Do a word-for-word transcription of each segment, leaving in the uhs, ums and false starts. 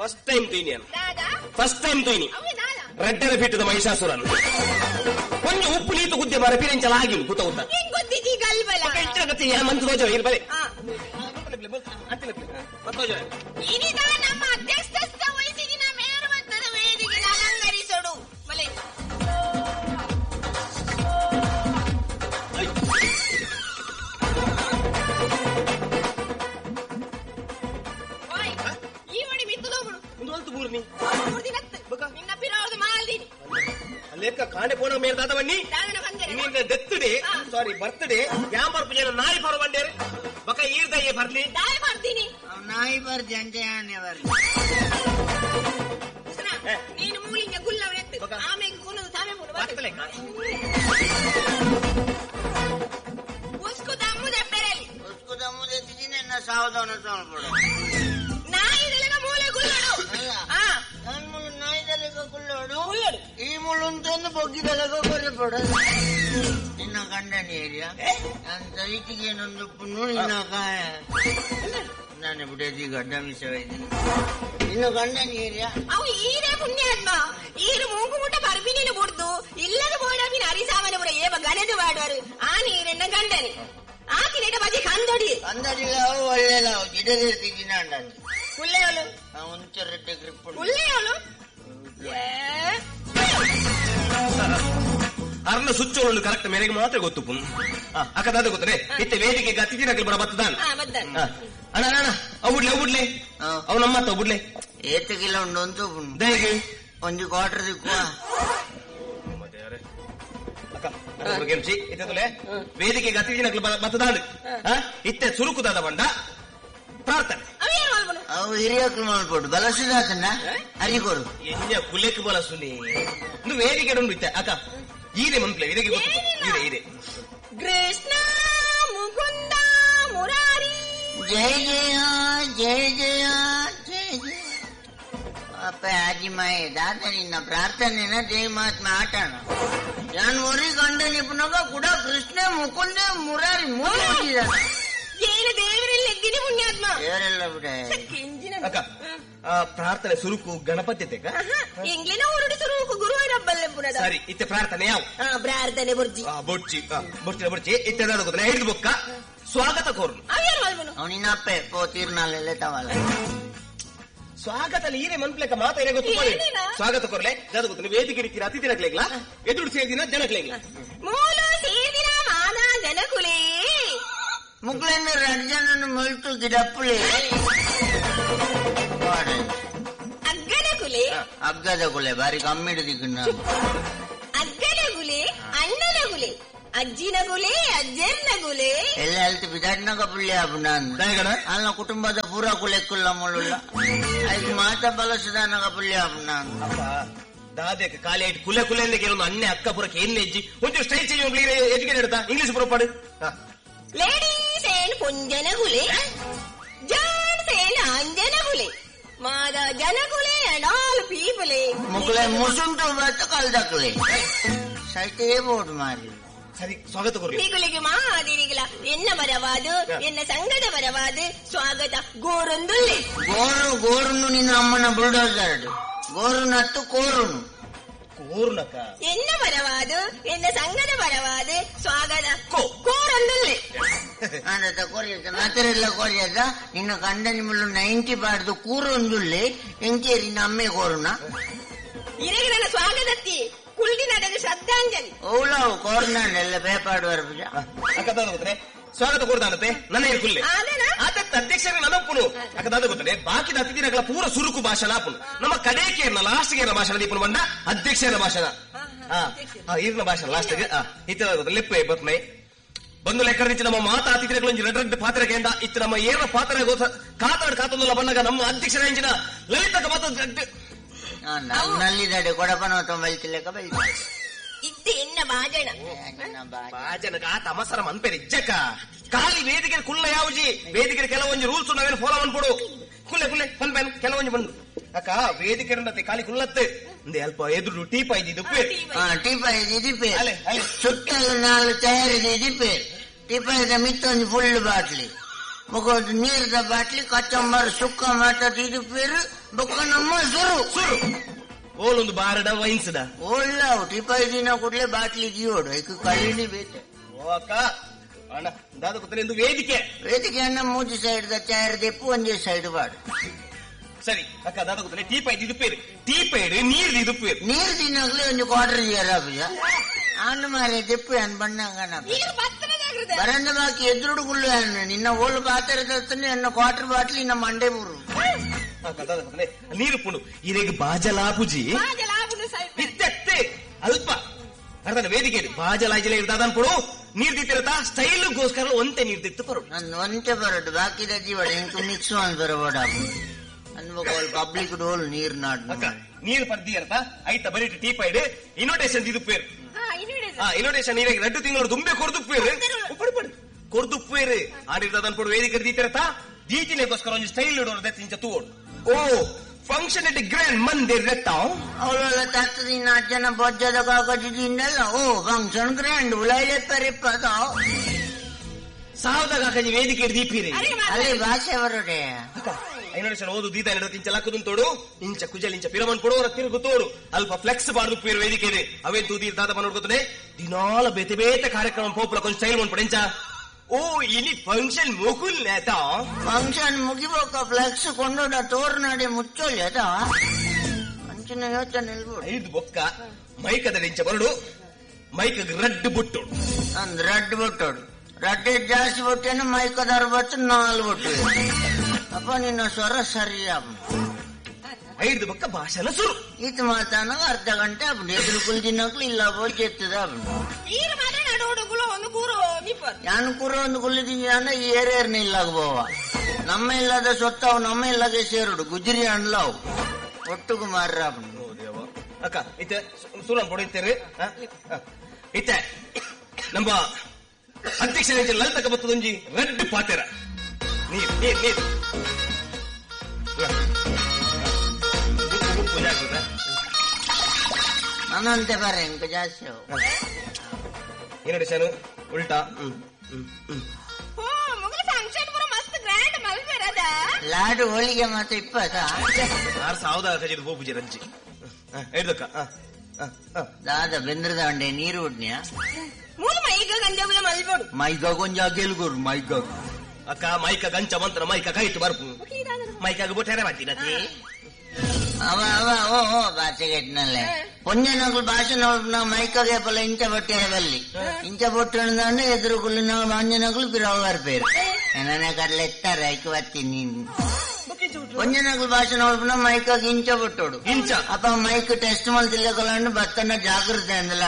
First time ತುಯ್ನಿ first time ತುಯ್ನಿ రెడ్డర పెట్టిన మహిషాసురను కొంచెం ఉప్పు నీతు గుద్దే మరి పిరించలాగి గుత గుత గుద్దికి గల్బల పెంచగతి యా మంతు రోజు ఇర్బలే ಇನಿದಾ ನಮ್ಮ ಅಧ್ಯಕ್ಷಸ್ಥ ವಹಿಸಿಗಿನ ಮೇಯರ್ ಮಟ್ಟದ ವೇದಿಕೆ ಅಲಂಕರಿಸೋಡು ಬಲೆ ಓಯ್ ಈ ಮಡಿ ಮಿತ್ತದೋಗುಡು ಒಂದು ಹೊಲ್ತು ಬೂರ್ನಿ ಮೂರ್ದಿನತ್ತು ನಿನ್ನ ಪಿರಾವದು ಮಾಲ್ದಿನಿ ಲೆಕ್ಕ ಕಾಣೆ ಪೋಣ ಮೇರ್ ದಾದವನ್ನಿ ನಿನ್ನ ಡೆತ್ಡೆ ಸಾರಿ ಬರ್ತ್ಡೇ ಯಾಂಬರ್ ಪುಜನ ನಾಯಿ ಫಾರ್ ಬಂಡೇರೆ ಬಕ ಈರ್ದಯ್ಯ ಬರ್ಲಿ ನಾಯಿ ಬರ್ತೀನಿ ನಾಯಿ ಬರ್ತಿ ಅಂತೆ ಆನೆ ಬರ್ಲಿ ನೀನು ಮೂಲಿಂಗ ಗುಲ್ಲವನೆತ್ತು ಆಮೇಲೆ ಕುಣದು ತಾಮೆ ಮುಡು ಬರ್ತಲೆ ಉಸ್ಕು ದಮ್ಮುದೆ ಪೆರಲಿ ಉಸ್ಕು ದಮ್ಮುದೆ ತಿಜಿನೆ ನಾ ಸಾವಧಾನ ತೋಳ್ಬಿಡು ನಾಯಿ ದೆಲಗ ಮೂಲೆ ಗುಲ್ಲಡು ಹಾ ನಾನು ಮುಳು ನಾಯಿ ದೆಲಗ ಗುಲ್ಲಡು ಗುಲ್ಲಡು ಈ ಮುಳು ಅಂತಂದು ಬೊಗ್ಗಿದೆಲಗ ಕೊರ್ರೆಪಡು ನಿನ್ನ ಗಂಡನ ಏರಿಯಾ ನಾನು ಸೈಟಿಗೆ ಏನೊಂದು ಪುಣ್ಣು ನಿನ್ನ ಕಾಯ ನಾನು ಬಿಡದಿ ಗಡ್ಡ ಮಿಸವೈದ್ದೀನಿ ನಿನ್ನ ಗಂಡನ ಏರಿಯಾ ಅವು ಈರೇ ಪುಣ್ಯಾತ್ಮ ಈರು ಮೂಗು ಮುಟ್ಟ ಬರ್ಬಿನಿನ ಬುಡ್ದು ಇಲ್ಲದ ಬೋಡಾಪಿನ ಅರಿಸಾಮನೆ ಬುಡ ಏವ ಗಣದು ಮಾಡುವರು ಆ ನೀರೆನ್ನ ಗಂಡನಿ ಆಕಿನ ಬಜಿ ಕಂದೊಡಿ ಕಂದಡಿಲ್ಲ ಅವು ಒಳ್ಳೆಲ್ಲ ಅವು ಗಿಡದಿರ್ತಿದ್ದೀನಿ ಅಂಡ ಕುಲ್ಲೆಯವಳು ಒಂಚೂರು ರೆಡ್ಡೆ ಗ್ರಿಪ್ ಕುಲ್ಲೆಯವಳು ಅರ್ನ ಸುಚ್ಚೋಳು ಕರೆಕ್ಟ್ ಮೇರೆಗೆ ಮಾತ್ರ ಗೊತ್ತು ಪುನ್ ಅಕ್ಕದಾದ ಗೊತ್ತರೆ ಇತ್ತೆ ವೇದಿಕೆ ಗತ್ತಿದಿರಕ್ಕೆ ಬರ ಬತ್ತದಾನ ಅಣ್ಣ ಅಣ್ಣ ಅವುಡ್ಲೆ ಅವುಡ್ಲೆ ಅವು ನಮ್ಮತ್ತ ಅವುಡ್ಲೆ ಏತಗಿಲ್ಲ ಉಂಡು ದಯಗೆ ಒಂದು ಕ್ವಾರ್ಟರ್ ದಿಕ್ಕುವ ವೇದಿಕೆ ಗತ್ತಿದಿನಕ್ಕೆ ಬತ್ತದಾನ ಇತ್ತೆ ಸುರುಕುದಾದ ಬಂಡ ಪ್ರಾರ್ಥನೆ ಅವು ಹಿರಿಯಕ್ಕಳು ಮಾಡ್ಕೊಡು ಬಲಸುದಾತನ್ನ ಹರಿಕೊಡು ಎಂಜ ಕುಲೆಕ್ ಬಲಸುನಿ ಇನ್ನು ವೇದಿಕೆ ಉಂಡು ಇತ್ತೆ ಅಕ್ಕ ಈರೆ ಮಂತ್ಲೆ ಇದಕ್ಕೆ ಗೊತ್ತು ಇದೆ ಇದೆ ಕೃಷ್ಣ ಮುಕುಂದ ಮುರಾರಿ ಜಯ ಜಯ ಜಯ ಜಯ ಜಯ ಜಯ ಅಪ್ಪ ಆಜಿ ಮಾಯೆ ದಾತ ನಿನ್ನ ಪ್ರಾರ್ಥನೆನ ಜಯ ಮಹಾತ್ಮ ಆಟಾಣ ನಾನು ಒರಿ ಗಂಡ ನಿಪುಣಗ ಕೂಡ ಕೃಷ್ಣ ಮುಕುಂದ ಮುರಾರಿ ಮೂರು ಏನು ದೇವರೆಲ್ಲ ಎದ್ದಿನಿ ಪುಣ್ಯಾತ್ಮ ದೇವರೆಲ್ಲ ಬಿಡೆ ಅಕ್ಕ ಪ್ರಾರ್ಥನೆ ಸುರುಕು ಗಣಪತಿ ಎಂಗ್ಲಿನ ಹೊರಡಿ ಸುರುಕು ಗುರುವಾರಬ್ಬಲ್ಲೆ ಪುರದ ಸರಿ ಇತ್ತೆ ಪ್ರಾರ್ಥನೆ ಯಾವ ಪ್ರಾರ್ಥನೆ ಬುರ್ಜಿ ಬೊಡ್ಚಿ ಬೊಡ್ಚಿನ ಬೊಡ್ಚಿ ಇತ್ತೆ ಗೊತ್ತಿಲ್ಲ ಹಿಡಿದು ಬೊಕ್ಕ ಸ್ವಾಗತ ಕೋರು ಅವನಿನ ಅಪ್ಪೆ ಪೋ ತೀರ್ನಾಲೆಲ್ಲ ತವಲ್ಲ ಸ್ವಾಗತ ಈರೆ ಮನ್ಪ್ಲೆಕ್ಕ ಮಾತ ಏನೇ ಗೊತ್ತು ಸ್ವಾಗತ ಕೋರ್ಲೆ ಜದ ಗೊತ್ತು ವೇದಿಕೆ ರೀತಿ ಅತಿಥಿ ನಕ್ಲೆಗ್ಲ ಎದುರು ಸೇದಿನ ಜನಕ್ಲೆಗ್ಲ ಮೂಲ ಸೇದಿನ ಮಾದ ಜನಕುಲೇ ಮುಗ್ಲೆನ್ನ ರಂಜನನ್ನು ಮಲ್ತು ಗಿಡಪ್ಪುಳಿ ಅಗ್ಗದ ಕುಲೆ ಅಗ್ಗದ ಕುಲೆ ಬಾರಿ ಕಮ್ಮಿ ಹಿಡಿದಿಕ್ಕಣ್ಣ ಅಗ್ಗದ ಕುಲೆ ಅಣ್ಣನ ಕುಲೆ ಅಜ್ಜಿನ ಕುಲೆ ಅಜ್ಜನ ಕುಲೆ ಎಲ್ಲ ಹೆಲ್ತ್ ಬಿದಾಡ್ನಾಗ ಪುಳ್ಳಿ ಹಬ್ಬ ನಾನು ಅಲ್ಲ ಕುಟುಂಬದ ಪೂರ ಕುಲೆಕ್ಕುಲ್ಲ ಮುಳ್ಳುಲ್ಲ ಐದು ಮಾತ ಬಲಸದಾನಾಗ ಪುಳ್ಳಿ ಹಬ್ಬ ನಾನು ದಾದಕ್ಕೆ ಖಾಲಿ ಆಯ್ತು ಕುಲೆ ಕುಲೆ ಕೆಲವೊಂದು ಅಣ್ಣೆ ಅಕ್ಕ ಪುರಕ್ಕೆ ಏನ್ ಹೆಜ್ಜಿ ಒಂಚೂರು ಸ್ಟೈಲ್ ಚೇಂಜ್ ಎಜುಕೇಟ್ ಇಡ್ತಾ ಇಂಗ್ಲಿಷ್ ಪುರಪಾಡು ಲೇಡೀಸ್ ಏನ್ ಪುಂಜನ ಕುಲೆ ಜೆಂಟ್ಸ್ ಏನ್ ಅಂಜನ ಕುಲೆ ಮಾದ ಜನಕುಲೆ ಅಂಡ್ ಆಲ್ ಪೀಪಲ್ ಮುಗ್ಲೆ ಮುಸುಂಟು ಬತ್ತ ಕಲ್ದಕ್ಲೆ ಸೈತೇ ಬೋರ್ಡ್ ಮಾರಿ ಸರಿ ಸ್ವಾಗತ ಕೋರಿ ಮೀಗುಲಿಗೆ ಮಾದಿರಿಗಿಲ್ಲ ಎನ್ನ ಬರವಾದು ಎನ್ನ ಸಂಘದ ಬರವಾದು ಸ್ವಾಗತ ಗೋರೊಂದುಲ್ಲೆ ಗೋರು ಗೋರುನು ನಿನ್ನ ಅಮ್ಮನ ಬುಲ್ಡೋಸರ್ ಗೋರು ನತ್ತು ಕೋರುನು ಕೋರುನಕ್ಕ ಎನ್ನ ಬರವಾದು ಎನ್ನ ಸಂಘದ ಬರವಾದು ಸ್ವಾಗತ ಕೋರೊಂದುಲ್ಲೆ ಆನತ ಕೋರಿಯದ ಮಾತರೆಲ್ಲ ಕೋರಿಯದ ನಿನ್ನ ಗಂಡ ನಿಮ್ಮಲು ನೈಂಟಿ ಬಾರ್ದು ಕೂರೊಂದುಲ್ಲೆ ಎಂಕೇರಿ ನಮ್ಮೆ ಕೋರುನ ಇರೆಗೆ ನನ್ನ ಸ್ವಾಗತತ್ತಿ ಕುಳ್ಳಿ ನಡೆದ ಶ್ರದ್ಧಾಂಜಲಿ ಓಲಾವು ಕೋರ್ನಾನೆಲ್ಲ ಬೇಪಾಡುವರು ಅಕ್ಕದಾದ ಗೊತ್ತನೆ ಸ್ವಾಗತ ಕೋರ್ದಾನತೆ ನನ್ನ ಇರ್ಕುಲ್ಲೆ ಆತತ್ತ ಅಧ್ಯಕ್ಷರೇ ನನಪ್ಪುನು ಅಕ್ಕದಾದ ಗೊತ್ತನೆ ಬಾಕಿದ ಅತಿಥಿನಗಳ ಪೂರ ಸುರುಕು ಭಾಷಣ ಆಪುನು ನಮ್ಮ ಕಡೆಕೇರ್ನ ಲಾಸ್ಟ್ ಗೇರ್ನ ಭಾಷಣ ದೀಪನು ಬಂದ ಅಧ್ಯಕ್ಷರ ಭಾಷಣ ಈರ್ನ ಭಾಷಣ ಲಾಸ್ಟ್ ಇತರ ಲೆಪ್ಪೆ ಬತ್ಮೆ ಬಂದು ಲೆಕ್ಕಡಿಸಿ ನಮ್ಮ ಮಾತಾ ಅತಿಥಿಗಳೊಂಜಿ ರೆಡ್ ರೆಡ್ ಪಾತ್ರೆಗೆ ಇತ್ತು ನಮ್ಮ ಏನ ಪಾತ್ರೆ ಕಾತಾಡ್ ಕಾತೊಂದಲ್ಲ ಬಂದಾಗ ನಮ್ಮ ಅಧ್ಯಕ್ಷರ ಎಂಜಿನ ಲಲಿತಕ ಮಾತು ನಲ್ಲಿದಾಡೆ ಕೊಡಪನ ತೊಂಬಲ್ತಿಲೆಕ್ಕ ಬೈತ ಇದ್ದೆ ಎನ್ನ ಭಾಜನ ಭಾಜನಗ ಆತ ಅಮಸರ ಮನ್ಪೇರಿ ಇಜ್ಜಕ ಖಾಲಿ ವೇದಿಕೆ ಕುಲ್ಲ ಯಾವಜಿ ವೇದಿಕೆ ಕೆಲವೊಂದು ರೂಲ್ಸ್ ನಾವೇನು ಫಾಲೋ ಅನ್ಕೊಡು ಕುಲ್ಲೆ ಕುಲ್ಲೆ ಪನ್ಪೇನ್ ಕೆಲವೊಂದು ಬಂದು ಅಕ್ಕ ವೇದಿಕೆ ಖಾಲಿ ಕುಲ್ಲತ್ತೆ ಒಂದು ಅಲ್ಪ ಎದುರು ಟೀಪ ಇದ್ದಿದ್ದು ಟೀಪ ಇದಿಪ್ಪೆ ಸುತ್ತಲು ನಾಲ್ಕು ತಯಾರಿದೆ ಇದಿಪ್ಪೆ ಟೀಪ ಮಿತ್ತೊಂದು ಫುಲ್ ಬಾಟ್ಲಿ ಬೊಕ್ಕ ನೀರ್ದ ಬಾಟ್ಲಿ ಕಚ್ಚಂಬರ್ ಸುಕ್ಕ ಮಾತ ಇದು ಪೇರು ಬೊಕ್ಕ ನಮ್ಮ ಸುರು ಸುರು ಓಲೊಂದು ಬಾರಡ ವೈನ್ಸ್ದ ಒಳ್ಳ ಟಿಪಾಯಿ ದಿನ ಕೂಡಲೇ ಬಾಟ್ಲಿ ಜಿಯೋಡು ಐಕು ಕಳೀನಿ ಬೇತೆ ಓ ಅಕ್ಕ ಅಣ್ಣ ದಾದ ಗೊತ್ತಲ್ಲ ಎಂದು ವೇದಿಕೆ ವೇದಿಕೆ ಅಣ್ಣ ಮೂಜಿ ಸೈಡ್ ದ ಚಾರ್ ದೆಪ್ಪು ಒಂದೇ ಸೈಡ್ ಬಾಡು ಸರಿ ಅಕ್ಕ ದಾದ ಗೊತ್ತಲ್ಲ ಟೀ ಪೈಡ್ ಇದು ಪೇರು ಟೀ ಪೈಡ್ ನೀರ್ ಇದು ಪೇರು ನೀರ್ ದಿನಾಗ್ಲೇ ಒಂದು ಕ್ವಾರ್ಟರ್ ಜೀರಾಬಿಯ ಅಣ್ಣ ಮಾರೆ ದೆಪ್ಪು ಅನ್ ಬಣ್ಣಂಗನ ಬರಂದ ಬಾಕಿ ಎದುರುಡು ಗುಳ್ಳು ಅಣ್ಣ ನಿನ್ನ ಓಲು ಬಾತರದತ್ತನೆ ಅನ್ನ ಕ್ವಾರ್ಟರ್ ಬಾಟ್ಲಿ ಇನ್ನ ಮಂಡೆ ಮೂರು ನೀರು ಪುಂಡು ಈಗ ಬಾಜಲಾಪುಜಿ ಇತ್ತೆ ಅಲ್ಪ ಅರ್ಧನ ವೇದಿಕೆ ಬಾಜಲಾಜಿಲ ಇರ್ದಾದನ್ ಪುಡು ನೀರ್ ದಿತ್ತಿರತ್ತ ಸ್ಟೈಲ್ಗೋಸ್ಕರ ಒಂತೆ ನೀರ್ ದಿತ್ತು ಬರೋಡು ನನ್ ಒಂತೆ ಬರೋಡು ಬಾಕಿದ ಜೀವಡ ಇಂಕು ಮಿಕ್ಸ್ ಮಾಡಿ ಬರಬೋಡ ಅನ್ಬೇಕು ಪಬ್ಲಿಕ್ ಡೋಲ್ ನೀರ್ ನಾಡ್ ನೀರು ಪರ್ದಿ ಇರತ್ತ ಆಯ್ತಾ ಬರೀ ಟೀ ಪೈಡ್ ಇನ್ವಿಟೇಷನ್ ಇದು ಪೇರು ಇನ್ವಿಟೇಷನ್ ನೀರಿಗೆ ಎರಡು ತಿಂಗಳು ತುಂಬೆ ಕೊರ್ದುಪ್ಪೇರು ಕೊರ್ದುಪ್ಪೇರು ಆಡಿರ್ದನ್ ಪುಡು ವೇದಿಕೆ ದಿತ್ತಿರತ್ತ ದೀತಿನೆಗೋಸ್ಕರ ಒಂದು style ಇಡೋರು ದೆತ್ತಿಂಚ ತೂಡು O function it grand ಮಂದಿ ಇರ್ತಾವ ಅವಳೆಲ್ಲ ತತ್ತದಿ ನಾಲ್ಕು ಜನ ಬೊಜ್ಜದ ಕಾಕಜಿಂದಲ್ಲ ಓ ಫಂಕ್ಷನ್ ಗ್ರ್ಯಾಂಡ್ ಉಳೈಲೆಪ್ಪರಿಪ್ಪ ಸಾವಿರದಾಗ ಹಾಕಿ ವೇದಿಕೆ ದೀಪಿರಿ ಅಲ್ಲೇ ಭಾಷೆ ಬರೋಡೆ ಐನೋಡೇಷನ್ ಓದು ದೀತ ಇಂಚ ಲಕ್ಕದು ತೋಡು ಇಂಚ ಕುಜಲ್ ಇಂಚ ಪಿರಮನ್ ಕೊಡೋರ ತಿರುಗು ತೋಡು ಅಲ್ಪ ಫ್ಲೆಕ್ಸ್ ಬಾರ್ದು ಪೇರು ವೇದಿಕೆ ಇದೆ ಅವೇ ತೂದಿ ದಾದ ನೋಡ್ಕೊತಾನೆ ದಿನಾಲ ಬೇತೆ ಬೇತೆ ಕಾರ್ಯಕ್ರಮ ಪೋಪುಲ ಕೊಂಚ ಸ್ಟೈಲ್ ಮಾಡ್ಕೊಡೆ ಇಂಚ ಓ ಇಲ್ಲಿ ಫಂಕ್ಷನ್ ಮುಗುಲ್ ನೇತಾ ಫಂಕ್ಷನ್ ಮುಗಿಬೋಕ ಫ್ಲೆಕ್ಸ್ ಕೊಂಡೋಡ ತೋರ್ನಾಡಿ ಮುಚ್ಚೋಲ್ಯದ ಅಂಚಿನ ಯೋಚನೆ ಐದು ಬೊಕ್ಕ ಮೈಕದ ಇಂಚ ಬರಡು ಮೈಕ್ ರಡ್ ಬುಟ್ಟೋಡು ಅಂದ್ ರಡ್ ಬುಟ್ಟೋಡು ರಡ್ಡೆ ಜಾಸ್ತಿ ಬೊಟ್ಟೇನು ಮೈಕದಾರ ಬತ್ತು ನಾಲ್ ಬೊಟ್ಟು ಅಪ್ಪ ನಿನ್ನ ಸ್ವರ ಸರಿಯ ಐದು ಬೊಕ್ಕ ಭಾಷಣ ಸುರು ಇದು ಮಾತಾನ ಅರ್ಧ ಗಂಟೆ ಅಪ್ಪ ಎದುರು ಕುಲ್ದಿನಕ್ಲು ಇಲ್ಲ ಬೋಜ್ ಎತ್ತದ ಯಾನು ಕೂರ ಒಂದು ಕುಲ್ಲಿದ್ದೀನಿ ಅಂದ್ರೆ ಈ ಏರಿಯರ್ನ ಇಲ್ಲಾಗ ಬೋವ ನಮ್ಮ ಇಲ್ಲದ ಸೊತ್ತವು ನಮ್ಮ ಇಲ್ಲಗೆ ಸೇರುಡು ಗುಜರಿ ಅಣ್ಲಾವು ಒಟ್ಟುಗು ಮಾರ್ರ ಅಕ್ಕ ಇತ್ತೆ ಸೂರನ್ ಕೊಡಿತ್ತೇರಿ ಇತ್ತೆ ನಮ್ಮ ಅಧ್ಯಕ್ಷ ಲಲಿತಕ ಬತ್ತದೊಂಜಿ ರೆಡ್ ಪಾತೆರ ನೀರ್ ನೀರ್ ನೀರ್ ನನ್ನಂತೆ ಬರ ಇಂಕ ಜಾಸ್ತಿ ಏನಡಿಸನು ಉಲ್ಟಾ ಲಾಡು ಹೋಳಿಗೆ ಮಾತ್ರ ಇಪ್ಪತ್ತ ಆರು ಸಾವಿರದ ಕಜಿದು ಗೋಪೂಜೆ ರಂಜಿ ಹೇಳ್ದಕ್ಕ ದಾದ ಬೆಂದ್ರದ ಅಂಡೆ ನೀರು ಉಡ್ನ್ಯಾ ಮೈಗ ಕೊಂಚ ಗೆಲ್ಗೋರು ಮೈಗ ಅಕ್ಕ ಮೈಕ ಗಂಚ ಮಂತ್ರ ಮೈಕ ಕೈತು ಬರ್ಪು ಮೈಕಾಗ ಬಿಟ್ಟರೆ ಮಾಡ್ತೀನತಿ ಅವ ಅವ ಓ ಓ ಬಾಚೆಗೆಟ್ನಲ್ಲೇ ಪೊಂಜನಗಳು ಭಾಷೆ ನೋಡ ಮೈಕಾಗೆ ಪಲ್ಲ ಇಂಚ ಬಟ್ಟೆ ಬಲ್ಲಿ ಇಂಚ ಬೊಟ್ಟು ಎದುರು ಕುಲ್ಲಿನ ಮಂಜನಗಳು ಬಿರಾವ ಬರ್ಪೇರು ಏನೇ ಕಡ್ಲೆ ಎತ್ತಾರೆ ಐಕ ಬರ್ತೀನಿ ಪೊಂಜನಗಳು ಭಾಷೆ ನೋಡ್ಬಿನ ಮೈಕಾಗ ಇಂಚ ಬೊಟ್ಟೋಡು ಇಂಚ ಅಪ್ಪ ಮೈಕ್ ಟೆಸ್ಟ್ ಮಲ್ತಿಲ್ಲ ಕೊಲ್ಲಾಂಡು ಬತ್ತನ ಜಾಗೃತಿ ಅಂದಲ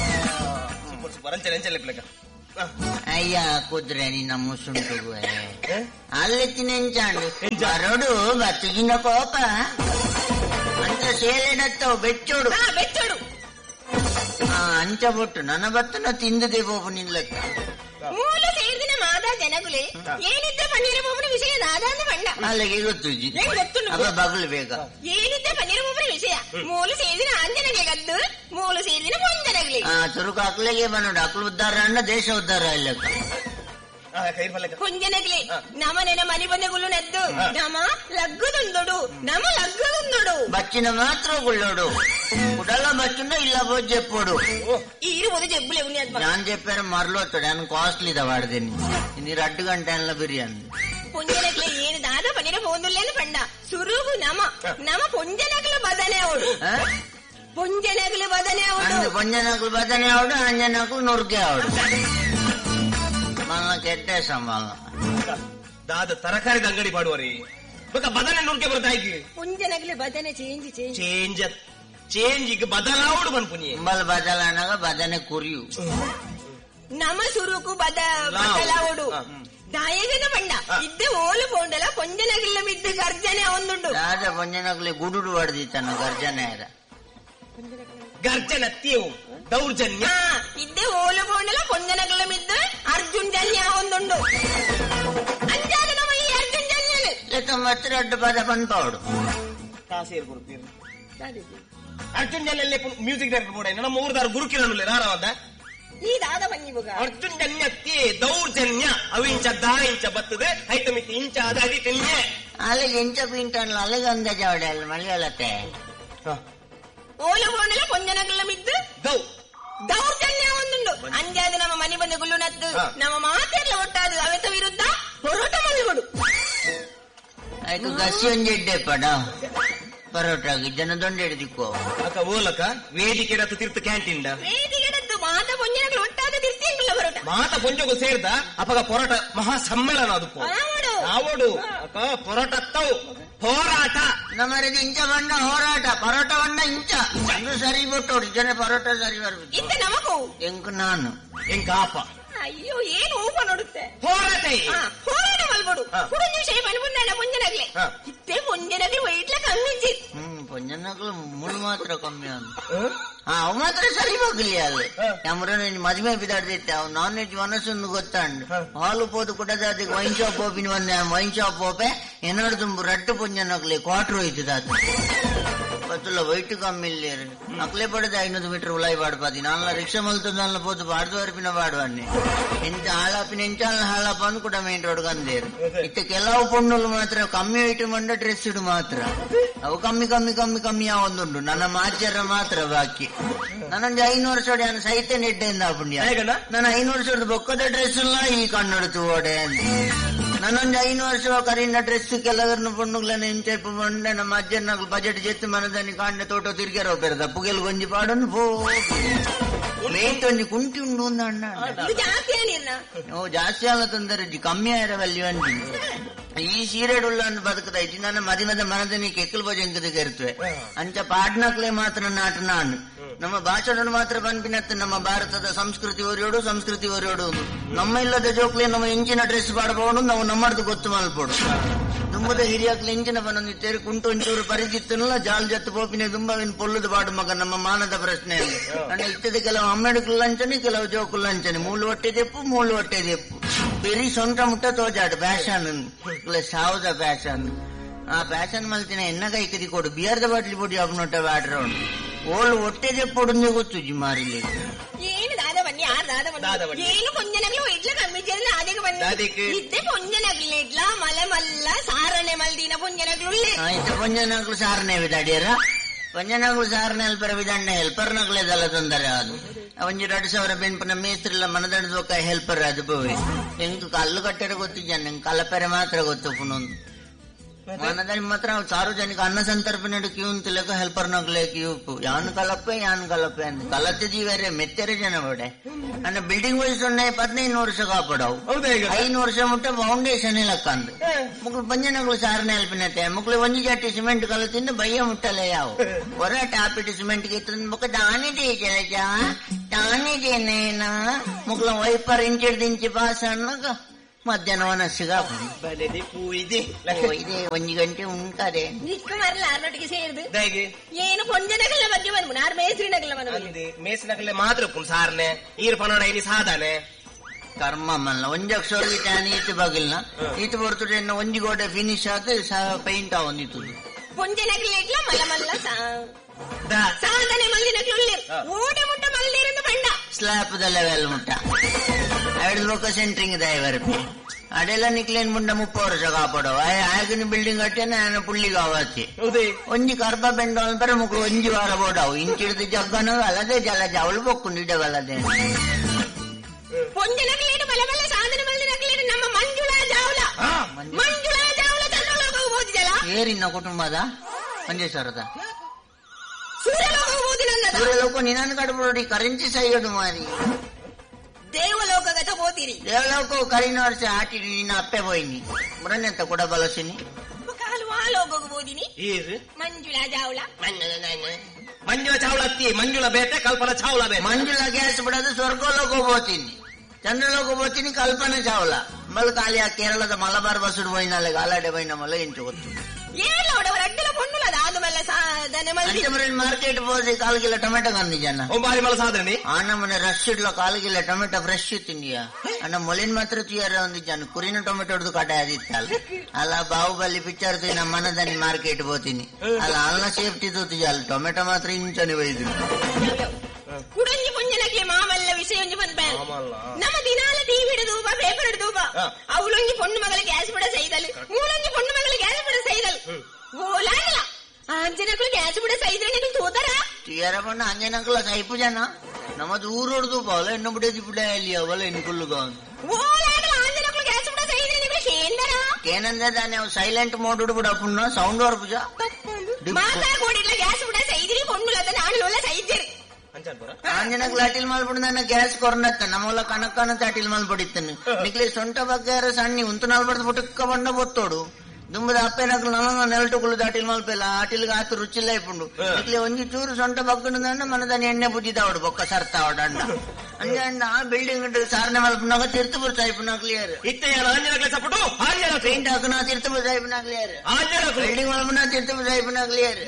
ಅಯ್ಯ ಕುದ್ರೆ ನಿನ್ನ ಮುಸುಂಟು ಅಲ್ಲೆತ್ತಿನ ಎಂಚಾಂಡು ಬರೋಡು ಬತ್ತಿಗಿನ ಕೋಪ ಅಂತ ಸೇಲೆನತ್ತವು ಬೆಚ್ಚೋಡು ಬೆಚ್ಚೋಡು ಅಂಚ ಬೊಟ್ಟು ನನ್ನ ಬತ್ತನ ತಿಂದದೆ ಬೋಪು ನಿಲ್ಲಕ್ಕ ಮೂಲ ಸೇರಿದಿನ ಮಾದ ಜನಗುಲೆ ಏನಿದ್ದ ಪನ್ನೀರ ಬೋಪನ ವಿಷಯ ನಾದಾಂದ ಪಂಡ ಅಲ್ಲಿಗೆ ಗೊತ್ತುಜಿ ಅಪ್ಪ ಬಗಲು ಬೇಗ ಏನಿದ್ದ ಪನ್ನೀರ ಬೋಪನ ವಿಷಯ ಮೂಲ ಸೇರಿದಿನ ಆಂಜನಗೆ ಗದ್ದು ಮೂಲ ಸೇರಿದಿನ ಮುಂಜನಗಲಿ ಆ ತುರುಕು ಅಕ್ಲೆಗೆ ಬನ್ನೋಡು ಅಕ್ಲು ಉದ್ದಾರ ಅಣ್ಣ ದೇಶ ಉದ್ದಾರ ಇಲ್ಲಕ್ಕ ಕೊಂಜನಗ್ಲಿ ನಮ ನೆನ ಮನಿ ಬಂದ ಗುಳ್ಳು ನದ್ದು ನಮ ಲಗ್ಗುದುಂದೊಡು ನಮ ಲಗ್ಗುದುಂದೊಡು ಬಚ್ಚಿನ ಮಾತ್ರ ಗುಳ್ಳೋಡು ಕುಡಲ ಬಚ್ಚುಂಡ ಇಲ್ಲ ಬೋಜ್ చెప్పోడు ఈరు జబ్బులే ఉన్నాయి ഞാൻ చెప్పారు మరలోతాడు ఆయన కాస్ట్లీ దా వాడదేని ఇన్ని రెండు గంటల బిర్యానీ ಪೊಂಜನಗ್ಲೆ ಏನು ದಾದ ಪನಿರ ಹೋಂದುಲ್ಲೇನು ಪಂಡ ಸುರುಗು ನಮ ನಮ ಪೊಂಜನಗ್ಲ ಬದನೆ ಅವಡು ಪೊಂಜನಗ್ಲ ಬದನೆ ಅವಡು ಪೊಂಜನಗ್ಲ ಬದನೆ ಅವಡು ಅಂಜನಗ್ಲ ನುರ್ಗೆ ಅವಡು ಕೆಟ್ಟ ಸಂಬಳ ದಾದ ತರಕಾರಿ ಅಂಗಡಿ ಮಾಡುವರಿ ಬದನೆ ನುರ್ಗೆ ಬರ್ತಾಯಿ ಪುಂಜನಗ್ಲಿ ಬದನೆ ಚೇಂಜ್ ಚೇಂಜ್ ಚೇಂಜ್ ಚೇಂಜ್ ಈಗ ಬದಲಾವಡು ಬನ್ಪುನಿ ಬಲ್ ಬದಲಾನಾಗ ಬದನೆ ಕುರಿಯು ನಮ ಸುರುಕು ಬದ ಬದಲಾವಡು ದಾಯಗನ ಬಂಡ ಇದ್ದೆ ಓಲು ಬೋಂಡಲ ಪೊಂಜನಗ್ಲ ಬಿದ್ದು ಗರ್ಜನೆ ಒಂದುಂಡು ರಾಜ ಪೊಂಜನಗ್ಲಿ ಗುಡುಡು ಹೊಡೆದಿತ್ತಾನ ಗರ್ಜನೆ ಆದ ಗರ್ಜನ ತೀವು ದೌರ್ಜನ್ಯ ಇದ್ದೆ ಓಲು ಬೋಂಡಲ ಪೊಂಜನಗ್ಲ ಬಿದ್ದು ಅರ್ಜುನ್ ಜನ್ಯ ಒಂದುಂಡು ಅಂಜಾದ ನಮ್ಮ ಈ ಅರ್ಜುನ್ ಜನ್ಯನು ಲೆಕ್ಕ రెండు పద పనిపోడు కాసేరు గురుపీరు అర్జున్ జల్లెల్లే మ్యూజిక్ డైరెక్టర్ కూడా ನಮ್ಮ ಊರದಾರ ಗುರುಕಿರಣ್ಣುಲೆ ರಾರವಂದ ಈ ದಾದ ಬನ್ನಿ ಬುಗ ಅರ್ಜುನ್ಯತ್ತಿ ದೌರ್ಜನ್ಯ ಅವಿಂಚ ದಾ ಇಂಚ ಬರ್ತದೆ ಐತ ಮಿತಿ ಇಂಚ ಅದ ಅದಿತಿನ್ಯೆ ಅಲ್ಲಿಗೆ ಇಂಚ ಪಿಂಟಲ್ಲ ಅಲ್ಲಿಗೆ ಅಂದ ಜಾವಡೆ ಅಲ್ಲಿ ಮಳೆಯಲ್ಲತ್ತೆ ಓಲ ಓಣಲೆ ಕೊಂಜನಗಲ್ಲ ಮಿದ್ದು ದೌ ದೌರ್ಜನ್ಯ ಒಂದುಂಡು ಅಂಜಾದ ನಮ್ಮ ಮನೆ ಬಂದು ಗುಳ್ಳುನದ್ದು ನಮ್ಮ ಮಾತೆಲ್ಲ ಒಟ್ಟಾದ ಅವೆತ ವಿರುದ್ಧ ಹೊರಟ ಮಲ್ಗೊಡು ಆಯ್ತು ಗಸಿ ಒಂಜೆಡ್ಡೆ ಪಡ ಪರೋಟಾಗಿ ಜನ ದೊಂಡೆ ಹಿಡಿದಿಕ್ಕೋ ಅಕ್ಕ ಓಲಕ ವೇದಿಕೆಡತ್ತು ತೀರ್ಥ ಕ್ಯಾಂಟೀನ್ ವೇದಿಕೆಡದ್ದು ಮಾತ ಪೊಂಜನಗಳು ಒಟ್ಟಾದ ತಿರ್ತಿಯಂಗಿಲ್ಲ ಹೊರಟ ಮಾತ ಪೊಂಜಗು ಸೇರ್ದ ಅಪಗ ಪೊರಾಟ ಮಹಾ ಸಮ್ಮೇಳನ ಅದು ಆವಡು ಅಕ್ಕ ಪೊರಾಟತ್ತವು ಹೋರಾಟ ನಮ್ಮರದು ಇಂಚ ಬಣ್ಣ ಹೋರಾಟ ಪರೋಟ ಬಣ್ಣ ಇಂಚ ಚಂದ್ರ ಸರಿ ಬಿಟ್ಟು ಜನ ಪರೋಟ ಸರಿ ಬರ್ಬೇಕು ಇಂತ ನಮಗೂ ಎಂಕ್ ನಾನು ಎಂಕ ಆಪ ಅಯ್ಯೋ ಏನು ಊಪ ನೋಡುತ್ತೆ ಹೋರಾಟ ಹೋರಾಟ ಮಲ್ಬೋಡು ಕುಡಂಜ ವಿಷಯ ಮಲ್ಬುಂಡ ಪೊಂಜನಗ್ಲೆ ಇತ್ತೆ ಪೊಂಜನಗ್ಲೆ ವೈಟ್ಲ ಕಮ್ಮಿಂಚಿ ಹ್ಮ್ ಪೊಂಜನಗ್ಲು ಮುಳು ಮಾತ್ರ ಕಮ್ಮಿ ಅಂತ ಹಾ ಅವು ಮಾತ್ರ ಸರಿ ಹೋಗ್ಲಿ ಅದು ನಮ್ರ ಮದುವೆ ಬಿದ್ದಾಡ್ದೈತೆ ಅವ್ ನಾನ್ ವೆಜ್ ಮನಸ್ಸೊಂದು ಗೊತ್ತಾಂಡು ಹಾಲು ಪೋದು ಕೊಟ್ಟದ ಅದಕ್ಕೆ ವೈನ್ ಶಾಪ್ ಓಪಿನ ಬಂದೆ ವೈನ್ ಶಾಪ್ ಓಪೆ ಏನಾದ್ರು ತುಂಬ ರಟ್ಟು ಪೊಂಜನಗ್ಲಿ ಕ್ವಾರ್ಟರ್ ಹೋಯ್ತದ ಅದು ಪತ್ತುಲ್ಲ ವೈಟ್ ಕಮ್ಮಿ ಇಲ್ಲಿ ಅಕ್ಲೆ ಪಡೆದ ಐನೂರು ಮೀಟರ್ ಉಲಾಯಿ ಬಾಡ್ಪಾದಿ ನಾನ ರಿಕ್ಷಾ ಮಲ್ತದಲ್ಲ ಪೋದು ಬಾಡ್ದು ಅರ್ಪಿನ ಬಾಡುವನ್ನಿ ಎಂತ ಹಾಳಾಪಿನ ಎಂಚಾಲ ಹಾಳಪ್ಪ ಅಂದ್ ಕೂಡ ಮೇನ್ ರೋಡ್ ಗಂದೇರು ಇತ್ತ ಕೆಲವು ಪೊಣ್ಣುಲು ಮಾತ್ರ ಕಮ್ಮಿ ವೈಟ್ ಮಂಡ ಡ್ರೆಸ್ ಇಡು ಮಾತ್ರ ಅವು ಕಮ್ಮಿ ಕಮ್ಮಿ ಕಮ್ಮಿ ಕಮ್ಮಿ ಯಾವೊಂದುಂಡು ನನ್ನ ಮಾಚಾರ ಮಾತ್ರ ಬಾಕಿ ನಾನೊಂದು ಐನೂರು ವರ್ಷ ನಾನು ಸಹಿತ ನೆಡ್ಡೆಯಿಂದ ಪುಣ್ಯ ನಾನು ಐನೂರು ವರ್ಷದ ಬೊಕ್ಕದ ಡ್ರೆಸ್ ಇಲ್ಲ ಈ ಕಣ್ಣೊಡ್ತು ಓಡೆ ಅಂತ ನಾನೊಂದು ಐನೂರು ವರ್ಷ ಕರೀನ ಡ್ರೆಸ್ ಕೆಲವರನ್ನು ಪೊಣ್ಣುಗಳನ್ನ ಇಂಚೆಪ್ಪು ಬಂಡೆ ನಮ್ಮ ಅಜ್ಜನ ಬಜೆಟ್ ಜೆತ್ತು ಮನದಲ್ಲಿ ಕಾಂಡ ತೋಟ ತಿರ್ಗಾರೋ ಬೆರೆದ ಪುಗೆಲ್ ಗೊಂಜಿ ಪಾಡನ್ನು ಪೋ ಮೇಟ್ ಒಂಜಿ ಕುಂಟಿ ಉಂಡು ಒಂದು ಅಣ್ಣ ಓ ಜಾಸ್ತಿ ಆಗ ತೊಂದರೆ ಕಮ್ಮಿ ಆಯಿರವಲ್ಲಿ ಒಂದು ಈ ಸೀರೆಡುಳ್ಳ ಬದುಕದೈತಿ ನನ್ನ ಮದಿಮದ ಮನದಲ್ಲಿ ಕೆಕ್ಕಲ್ ಭೋಜಂಕದಿಗೆ ಇರ್ತವೆ ಅಂಚ ಪಾಡ್ನಕ್ಲೆ ಮಾತ್ರ ನಾಟ ನಾನು ನಮ್ಮ ಭಾಷಣ ಮಾತ್ರ ಬಂದ್ಬಿನತ್ತ ನಮ್ಮ ಭಾರತದ ಸಂಸ್ಕೃತಿ ಒರಿಯೋಡು ಸಂಸ್ಕೃತಿ ಒರಿಯೋಡು ನಮ್ಮ ಇಲ್ಲದ ಜೋಕ್ಲೆ ನಮ್ಮ ಇಂಚಿನ ಡ್ರೆಸ್ ಪಾಡಬಹುದು ನಾವು ನಮ್ಮದು ಗೊತ್ತು ಮಲ್ಪೋಡು ದುಂಬದ ಹಿರಿಯಾಕ್ಲೆ ಇಂಚಿನ ಬಂದಿತ್ತೇರಿ ಕುಂಟು ಒಂಚೂರು ಪರಿಚಿತ್ತನಲ್ಲ ಜಾಲ್ ಜತ್ತು ಪೋಪಿನ ದುಂಬವಿನ ಪೊಲ್ಲುದು ಬಾಡು ಮಗ ನಮ್ಮ ಮಾನದ ಪ್ರಶ್ನೆ ನನ್ನ ಇತ್ತದ ಕೆಲವು ಅಮ್ಮೆಡುಕು ಲಂಚನೆ ಕೆಲವು ಜೋಕು ಲಂಚನೆ ಮೂಳು ಹೊಟ್ಟೆ ದೆಪ್ಪು ಮೂಳು ಹೊಟ್ಟೆ ದೆಪ್ಪು ಬೆರಿ ಸೊಂಟ ಮುಟ್ಟ ತೋಜಾಡು ಫ್ಯಾಷನ್ ಸಾವುದ ಫ್ಯಾಷನ್ ಆ ಫ್ಯಾಷನ್ ಮಲ್ತಿನ ಎನ್ನ ಕೈ ಕದಿ ಕೊಡು ಬಿಯರ್ದ ಬಾಟ್ಲಿ ಪೊಡಿ ಅಪ್ನೊಟ್ಟ ಬ್ಯಾಟ್ರ ಉಂಟು ಓಳು ಹೊಟ್ಟೆ ದೆಪ್ಪೊಡುಂದೆ ಗೊತ್ತು ಜಿಮಾರಿಲಿ ಏನು ದಾದ ಬನ್ನಿ ಯಾರು ದಾದ ಬನ್ನಿ ಏನು ಪೊಂಜನಗ್ಲು ಇಟ್ಲ ಕಮ್ಮಿ ಜನ ಆದಿಗೆ ಬನ್ನಿ ಇದ್ದೆ ಪೊಂಜನಗ್ಲು ಇಟ್ಲ ಮಲೆ ಮಲ್ಲ ಸಾರಣೆ ಮಲ್ದಿನ ಪೊಂಜನಗ್ಲು ಆಯ್ತು ಪೊಂಜನಗ್ಲು ಸಾರಣೆ ವಿದಾಡಿಯರ ಪೊಂಜನಗ್ಲು ಸಾರಣೆ ಹೆಲ್ಪರ್ ವಿದಂಡೆ ಹೆಲ್ಪರ್ ನಗ್ಲೇದಲ್ಲ ತೊಂದರೆ ಅದು ಒಂಜಿ ಎರಡು ಸಾವಿರ ಬೆನ್ಪನ ಮೇಸ್ತ್ರಿಲ್ಲ ಮನದಂಡ ಹೆಲ್ಪರ್ ಅದು ಪೋವೆ ಎಂಕ್ ಕಲ್ಲು ಕಟ್ಟಡ ಗೊತ್ತಿದ್ದ ನಂಗೆ ಕಲಪೆರೆ ಮಾತ್ರ ಗೊತ್ತು ಪುನೊಂದು ಮನದಲ್ಲಿ ಮಾತ್ರ ಸಾರ್ವಜನಿಕ ಅನ್ನ ಸಂತರ್ಪಣೆ ಕ್ಯೂ ಅಂತಲಕ ಹೆಲ್ಪರ್ ನಗ್ಲೆ ಕ್ಯೂ ಯಾನ್ ಕಲಪೆ ಯಾನ್ ಕಲಪೆ ಅಂತ ಕಲತ್ತೆ ಜೀವರೆ ಮೆತ್ತೆರೆ ಜನ ಬಡೆ ನನ್ನ ಬಿಲ್ಡಿಂಗ್ ವಯಸ್ಸೊನ್ನೆ ಪದಿನೈದು ವರ್ಷ ಕಾಪಾಡವು ಐದು ವರ್ಷ ಮುಟ್ಟ ಫೌಂಡೇಶನ್ ಲೆಕ್ಕಂದು ಮುಕ್ಳು ಪಂಜನಗಳು ಸಾರನೆ ಹೆಲ್ಪಿನತೆ ಮುಕ್ಳು ಒಂಜಿ ಜಾಟಿ ಸಿಮೆಂಟ್ ಕಲತಿಂದ ಬಯ್ಯ ಮುಟ್ಟಲೆ ಯಾವ ಹೊರ ಟಾಪಿಟ್ ಸಿಮೆಂಟ್ ಗೆ ಮುಖ ದಾನಿದೆ ಜಲಜ ದಾನಿದೇನೇನ ಮುಕ್ಳ ವೈಪರ್ ಇಂಚಿಡ್ದು ಇಂಚಿ ಪಾಸ್ ಅನ್ನಗ ಮಧ್ಯಾಹ್ನ ಮನಸ್ಸಿಗ ಇದೆ ಒಂಜಿ ಗಂಟೆ ಉಂಟದೆ ಮರಲ್ಲ ಆರ್ನೊಟ್ಟಿಗೆ ಸೇರಿದು ಏನು ಪೊಂಜನಗಲ್ಲ ಬಗ್ಗೆ ಬಂದು ನಾರು ಮೇಸ್ರಿನಗಲ್ಲ ಮನೆ ಮೇಸ್ರಿನಗಲ್ಲ ಮಾತ್ರ ಸಾರನೆ ಈರು ಪನೋಡ ಇನಿ ಸಾಧಾನೆ ಕರ್ಮ ಮಲ್ಲ ಒಂಜಿ ಅಕ್ಷರ ಈತ ಬಗಿಲ್ನ ಈತ ಬರ್ತದೆ ಒಂಜಿ ಗೋಡೆ ಫಿನಿಶ್ ಆದ ಪೈಂಟ್ ಒಂದಿತ್ತು ಪೊಂಜನಗಲ್ಲ ಇಟ್ಲ ಮಲ್ಲ ಮಲ್ಲ ಸಾಧನೆ ಮಲ್ಲಿನಗಲು ಊಟ ಮುಟ್ಟ ಮಲ್ಲಿರಂದು ಬಂಡ ಸ್ಲಾಪ್ ದ ಲೆವೆಲ್ ಮುಟ್ಟ ಎರಡು ಲೋಕ ಸೆಂಟ್ರಿಂಗ್ ಇದೆ ಇವರಿಗೆ ಅದೆಲ್ಲ ನಿಕ್ಲೇನ್ ಮುಂಡ ಮುಪ್ಪ ವರ್ಷ ಕಾಪಾಡವ ಆಗಿನ ಬಿಲ್ಡಿಂಗ್ ಕಟ್ಟೇನೆ ನಾನು ಪುಳ್ಳಿಗೆ ಆವತ್ತಿ ಒಂಜಿ ಕರ್ಬ ಬೆಂಡ ಬರ ಮುಕ್ಳು ಒಂಜಿ ವಾರ ಬೋಡವು ಇಂಚಿಡ್ದು ಜಗ್ಗನ ಅಲ್ಲದೆ ಜಲ ಜವಳು ಬೊಕ್ಕುಂಡಿಡವಲ್ಲದೆ ಪೊಂಜನಗಲೇನು ಬಲ ಬಲ ಸಾಧನೆ ಮಲ್ಲಿನಗಲೇನು ನಮ್ಮ ಮಂಜುಳಾ ಜಾವಲ ಮಂಜುಳಾ ಜಾವಲ ಚಂದ್ರಲೋಕ ಹೋಗ್ಬೋದು ಜಲ ಏರಿನ ಕುಟುಂಬದ ಮಂಜೇಶ್ವರದ ಸೂರ್ಯಲೋಕ ಹೋಗ್ಬೋದು ನನ್ನ ಸೂರ್ಯಲೋಕ ನಿನ್ನ ಕಡ್ಬಿಡಿ ಕರೆನ್ಸಿ ಸೈಗಡು ಮಾರಿ ದೇವಲೋಕಗತ ಹೋತಿರಿ ದೇವಲೋಕ ಕರಿನ ವರ್ಷ ಹಾಟಿನಿ ನಿನ್ನ ಅಪ್ಪೆ ಹೋಯ್ನಿ ಮುರನೆಂತ ಕೂಡ ಬಲಸಿನಿ ಕಾಲು ವಾಲೋಗ ಹೋದಿನಿ ಮಂಜುಳಾ ಜಾವಳ ಮಂಜುಳ ಚಾವಳ ಅತ್ತಿ ಮಂಜುಳ ಬೇಟೆ ಕಲ್ಪನಾ ಚಾವಳ ಬೇಟೆ ಮಂಜುಳ ಗ್ಯಾಸ್ ಬಿಡೋದು ಸ್ವರ್ಗಲೋಕ ಹೋಗ್ತೀನಿ ಚಂದ್ರಲೋಕ ಹೋಗ್ತೀನಿ ಕಲ್ಪನಾ ಚಾವಳ ಬಲ್ ಖಾಲಿ ಆ ಕೇರಳದ ಮಲಬಾರ್ ಬಸ್ಸುಡು ಹೋಯ್ನಲ್ಲ ಗಾಲಾಡೆ ಹೋಯ್ನ ಮಲ್ಲ ಎಂಟು ಗೊತ್ತು ಮಾರ್ಕೆಟ್ పోసి కాలు కిలో టొమాటో కందిజన్న బారి మళ్ళీ సాధని అన్న మన రష్ లో కాలు కిలో టొమాటో ఫ్రెష్ తిండియా అన్న మొలిన్ మాత్రం తీయార ఉంది జన కురిన టొమాటో కట అది ఇత్తాలి అలా బాహుబలి పిక్చర్ తిన మన దాన్ని మార్కెట్ పోతుంది అలా అల్ల సేఫ్టీ తోటి చాలు టొమాటో మాత్రం ఇంచని పోయింది ಕುಡಂಜಿ ಪುಂಜನಕ್ಕೆ ಮಾಮಲ್ಲ ವಿಷಯ ಒಂಜಿ ಪನ್ಪೇನ್ ನಮ್ಮ ದಿನಾಲ ಟಿವಿ ಇಡದೂಪ ಪೇಪರ್ ಇಡದೂಪ ಅವಳೊಂಜಿ ಪೊಣ್ಣು ಮಗಳ ಗ್ಯಾಸ್ ಬಿಡ ಸೈದಲ್ ಮೂಲೊಂಜಿ ಪೊಣ್ಣು ಮಗಳ ಗ್ಯಾಸ್ ಬಿಡ ಸೈದಲ್ ಓಲಾಗಲ ಆಂಜನಕಲು ಗ್ಯಾಸ್ ಬಿಡ ಸೈದ್ರೆ ನೀವು ತೋತಾರ ಟಿಯರ ಪಣ್ಣ ಆಂಜನಕಲ ಸೈಪು ಜನ ನಮ್ಮದು ಊರೋಡ್ದು ಪಾಲ ಎನ್ನ ಬಿಡದಿ ಬಿಡ ಅಲ್ಲಿ ಅವಳ ಎನ್ನುಕೊಳ್ಳುಗ ಓಲಾಗಲ ಆಂಜನಕಲು ಗ್ಯಾಸ್ ಬಿಡ ಸೈದ್ರೆ ನೀವು ಶೇಂದರ ಏನಂದ್ರೆ ದಾನೆ ಸೈಲೆಂಟ್ ಮೋಡ್ ಬಿಡ ಪುಣ್ಣ ಸೌಂಡ್ ವರ್ ಪೂಜಾ ಮಾತಾ ಕೋಡಿಲ್ಲ ಗ್ಯಾಸ್ ಬಿಡ ಸೈದ್ರಿ ಪೊಣ್ಣುಲದ ನಾನು ಒಳ್ಳೆ ಸೈದ್ರಿ ಆಂಜನಕಲು ಅಟಿಲ್ ಮಾಲ್ಪಡ ನನ್ನ ಗ್ಯಾಸ್ ಕೊರನತ್ತ ನಮ್ಮಲ್ಲ ಕನಕನ ಅಟಿಲ್ ಮಾಲ್ ಪಡಿತಾನೆ ನಿಕ್ಲಿ ಸೊಂಟ ಬಗ್ಗಾರ ಸಣ್ಣಿ ಉಂತು ನಾಲ್ ಬಡ್ದು ಪುಟಕ್ಕ ಬಂಡ ಬೊತ್ತೋಡು ದುಂಬದ ಅಪ್ಪೇನಕಲು ನಲ್ಲ ನೆಲಟುಗಳು ಅಟಿಲ್ ಮಲ್ಪೆಲ್ಲ ಅಟಿಲ್ಗೆ ಆತು ರುಚಿಲ್ಲ ಇಪ್ಪುಂಡು ನಿಕ್ಲಿ ಒಂಜಿ ಚೂರು ಸೊಂಟ ಬಗ್ಗಂಡ ಮನದಾನಿ ಎಣ್ಣೆ ಬುದ್ದಿದಾವಡು ಬೊಕ್ಕ ಸರ್ತಾವಡ ಅಂಡ ಅಂಜ ಅಂಡ ಆ building ಸಾರನೆ ಮಲ್ಪನಾಗ ತೀರ್ಥಪುರ ಸಾಹಿಬ್ನ clear paint ಹಾಕನ ತೀರ್ಥಪುರ ಸಾಹಿಬ್ನ clear building ಮಲ್ಪನ ತೀರ್ಥಪುರ ಸಾಹಿಬ್ನ clear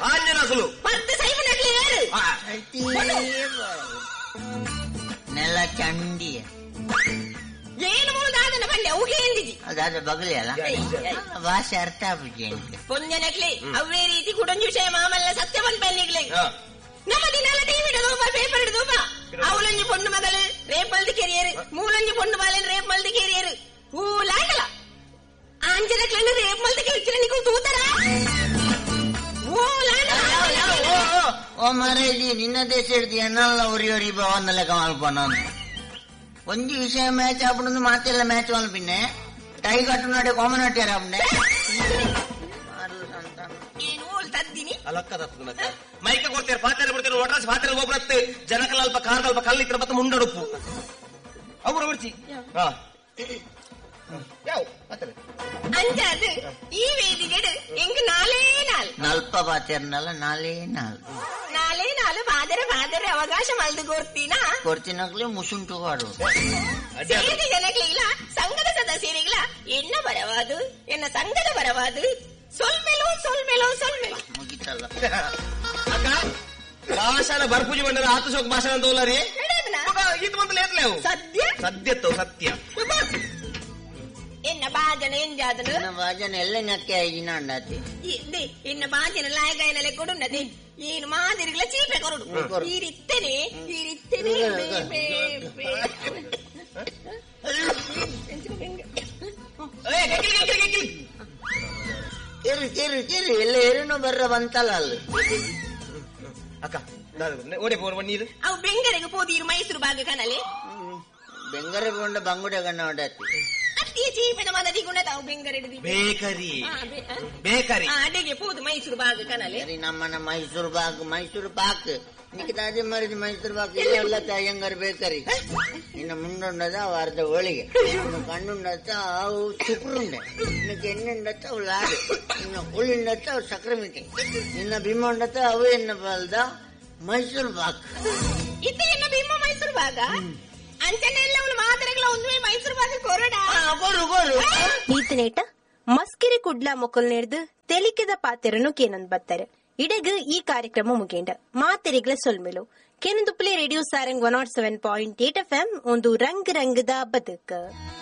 ನೆಲ ಚಂಡಿಯ ಏನು ಮೂದಾದನ ಬಂಡೆ ಅವಗೆ ಎಂದಿಜಿ ಅದಾದ ಬಗಲಿ ಅಲ್ಲ ಭಾಷೆ ಅರ್ಥ ಆಗುಜಿ ಪೊಂಜನಕ್ಲಿ ಅವೇ ರೀತಿ ಕುಡಂಜು ವಿಷಯ ಮಾಮಲ್ಲ ಸತ್ಯ ಬಂದ್ಬೆನ್ನಿಗ್ಲಿ ನಮ್ಮ ದಿನಾಲ ಟಿವಿ ಇಡದೂಪ ಪೇಪರ್ ಇಡದೂಪ ಅವಳೊಂಜಿ ಪೊಣ್ಣು ಮಗಳು ರೇಪಲ್ದು ಕೆರಿಯರು ಮೂಲೊಂಜಿ ಪೊಣ್ಣು ಬಾಲೆನ್ ರೇಪಲ್ದು ಕೆರಿಯರು ಊಲಾಗಲ ಆಂಜನಕ್ಲನ್ನು ರೇಪ್ ಮಲ್ದು ಕೆರಿಚಿನ ನಿಗೂ ತೂತರ ಓ ಮಾರೇಜಿ ನಿನ್ನ ದೇಶ ಹಿಡ್ದು ಎನ್ನಲ್ಲ ಒರಿಯೋರಿ ಭವನ ಲೆಕ್ಕ ಮಲ್ಪನ ಒಂಜಿ ವಿಷಯ ಮ್ಯಾಚ್ ಆಪುಂಡು ಮಾತೆಲ್ಲ ಮ್ಯಾಚ್ ಮಲ್ಪಿನ್ನೆ ಟೈ ಕಟ್ಟು ನಡೆ ಕಾಮನ್ ಅಟ್ಯಾರ ಆಪುಂಡೆ ಮೈಕ ಕೊಡ್ತೇವೆ ಪಾತ್ರೆ ಬಿಡ್ತೇವೆ ಒಟ್ರಾಸ್ ಪಾತ್ರೆ ಒಬ್ಬರತ್ತೆ ಜನಕಲ ಅಲ್ಪ ಕಾರ್ದಲ್ಪ ಕಲ್ಲಿತ್ರ ಬತ್ತ ಮುಂಡಡುಪ್ಪು ಅವ್ರು ಬಿಡ್ತಿ ಯಾವ ಪಾತ್ರೆ ಅಂಜಾದು ಈ ವೇದಿಗೆಡು ಎಂಗ್ ನಾಲೇ ನಾಲ್ ನಲ್ಪ ಪಾತ್ರೆನಲ್ಲ ನಾಲೇ ನಾಲ್ ನಾಲೇ ನಾಲು ಪಾದರೆ ಪಾದರೆ ಅವಕಾಶ ಮಲ್ದು ಕೊಡ್ತೀನಾ ಕೊಡ್ತೀನಕ್ಲಿ ಮುಸುಂಟು ಕಾಡು ಸೇರಿ ಜನಕ್ಲಿ ಇಲ್ಲ ಸಂಘದ ಸದಸ್ಯರಿಗಿಲ್ಲ ಎನ್ನ ಬರವಾದು ಎನ್ನ ಸಂಘದ ಬರವಾದು ಸೊಲ್ಮೆಲೋ ಸೊಲ್ಮೆಲೋ ಸೊಲ್ಮೆಲೋ ಮುಗಿತಲ್ಲ ಅಕ್ಕ ಭಾಷಣ ಬರ್ಪೂಜಿ ಬಂದರೆ ಆತು ಸೋಕ್ ಭಾಷಣ ತೋಲರಿ ಇದು ಬಂದು ಲೇತ್ಲೇವು ಸದ್ಯ ಸದ್ಯತ್ತು ಸತ್ಯ ಎನ್ನ ಬಾಜನ ಎಂಜಾದನು ಬಾಜನ ಎಲ್ಲ ನಕ್ಕೆ ಐಜಿನ ಅಂಡಾತಿ ಎನ್ನ ಬಾಜನ ಲಾಯಗಾಯನಲೆ ಕೊಡುನ್ನದೆ ಏನು ಮಾದಿರಿಗಳ ಚೀಪೆ ಕೊರಡು ಈರಿತ್ತೇನೆ ಈರಿತ್ತೇನೆ ಕೆರಿ ಕೆರಿ ಕೆರಿ ಎಲ್ಲ ಏನೇನೋ ಬರ್ರ ಬಂತಲ್ಲ ಅಲ್ಲಿ ಅಕ್ಕ ಓಡೆ ಪೋರ್ ನೀರು ಅವು ಬೆಂಗರೆಗೆ ಪೋದಿರು ಮೈಸೂರು ಭಾಗ ಕನಲೆ ಬೆಂಗರೆ ಕೊಂಡ ಬಂಗುಡೆ ಕಣ್ಣ ಹೊಡಾತಿ ಅತ್ತಿಯ ಚೀಪೆನ ಮದದಿ ಗುಣ ತಾವು ಬೆಂಗರೆ ಬೇಕರಿ ಬೇಕರಿ ಅಡೆಗೆ ಪೋದು ಮೈಸೂರು ಭಾಗ ಕನಲೆ ನಮ್ಮನ ಮೈಸೂರು ಬಾಗ್ ಮೈಸೂರು ಪಾಕ್ ನಿಕ್ದಾದಿ ಮರಿದ ಮೈಸೂರು ಬಾಕ್ ಇಲ್ಲ ಅಯ್ಯಂಗಾರ ಬೇಕರಿ ಇನ್ನು ಮುಂಡುಂಡದ ಅವು ಅರ್ಧ ಹೋಳಿಗೆ ಇನ್ನು ಕಣ್ಣುಂಡತ್ತ ಅವು ಶುಕ್ರುಂಡೆ ಇನ್ನು ಕೆಣ್ಣುಂಡತ್ತ ಅವು ಲಾಡು ಇನ್ನು ಹುಳಿಂಡತ್ತ ಅವು ಸಕ್ಕರೆ ಮಿಠಿ ಇನ್ನು ಬಿಮ್ಮ ಉಂಡತ್ತ ಅವು ಎನ್ನ ಬಲ್ದ ಮೈಸೂರು ಬಾಕ್ ಇದು ಎನ್ನ ಬಿಮ್ಮ ಮೈಸೂರು ಭಾಗ ಅಂಚನೆಲ್ಲ ಅವಳು ಮಾದರಿಗಳ ಒಂದುವೇ ಮೈಸೂರು ಭಾಗ ಕೊರಡ ಗೋರು ಗೋರು ಈತನೇಟ ಮಸ್ಕಿರಿ ಕುಡ್ಲ ಮೊಕಲ್ ನೆಡ್ದು ತೆಲಿಕೆದ ಪಾತೆರನು ಕೇನಂದ್ ಬತ್ತಾರೆ ಇಡೆಗ್ ಈ ಕಾರ್ಯಕ್ರಮ ಮುಗೇಂಡ ಮಾತೆರಿಗ್ಲ ಸೊಲ್ಮೆಲು ಕೇನಂದುಪ್ಲೆ radio Sarang one not seven point eight F M ಒಂದು ರಂಗ್ ರಂಗದ ಬದುಕ.